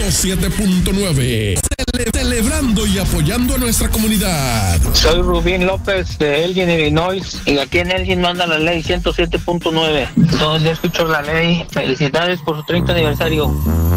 107.9. Celebrando y apoyando a nuestra comunidad. Soy Rubín López de Elgin, Illinois, y aquí en Elgin manda la ley 107.9. Todos ya escucho la ley. Felicidades por su 30 aniversario.